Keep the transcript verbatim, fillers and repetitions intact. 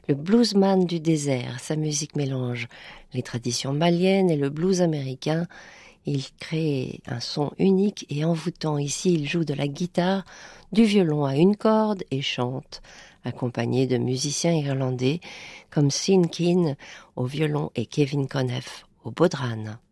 le bluesman du désert. Sa musique mélange les traditions maliennes et le blues américain. Il crée un son unique et envoûtant. Ici, il joue de la guitare, du violon à une corde et chante, accompagné de musiciens irlandais comme Sean Keane au violon et Kevin Conneff au bodhrán.